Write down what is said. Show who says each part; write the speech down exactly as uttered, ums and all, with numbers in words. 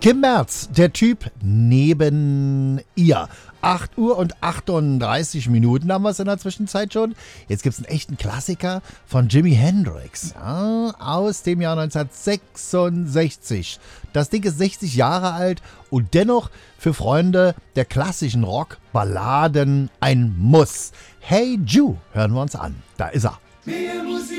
Speaker 1: Kim Merz, der Typ neben ihr. acht Uhr und achtunddreißig Minuten haben wir es in der Zwischenzeit schon. Jetzt gibt es einen echten Klassiker von Jimi Hendrix, ja, aus dem Jahr neunzehnhundertsechsundsechzig. Das Ding ist sechzig Jahre alt und dennoch für Freunde der klassischen Rock-Balladen ein Muss. Hey Jude, hören wir uns an. Da ist er.